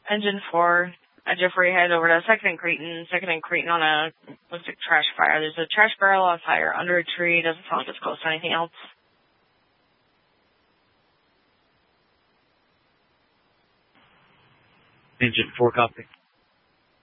Engine 4, Jeffrey, head over to 2nd and Creighton on a looks like trash fire. There's a trash barrel on fire under a tree. Doesn't sound like it's close to anything else. Engine 4, copy.